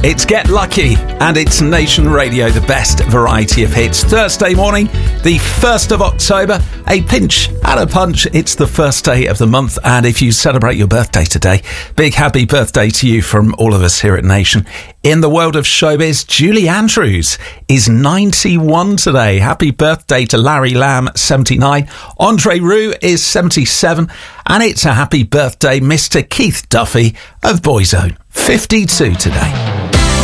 It's Get Lucky, and it's Nation Radio, the best variety of hits. Thursday morning, the 1st of October, a pinch and a punch. It's the first day of the month, and if you celebrate your birthday today, big happy birthday to you from all of us here at Nation. In the world of showbiz, Julie Andrews is 91 today. Happy birthday to Larry Lamb, 79. Andre Rieu is 77. And it's a happy birthday, Mr. Keith Duffy of Boyzone, 52 today.